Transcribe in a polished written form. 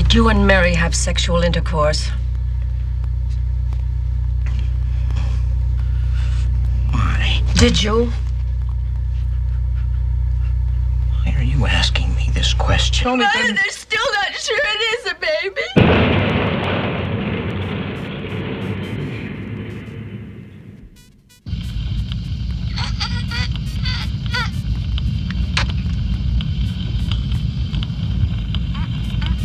Did you and Mary have sexual intercourse? Why? Did you? Why are you asking me this question? Mother, they're still not